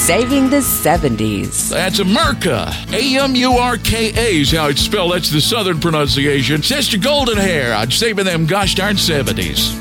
saving the 70s. That's Amurka. A-M-U-R-K-A is how it's spelled. That's the southern pronunciation. Sister Golden Hair. I'm saving them gosh darn 70s.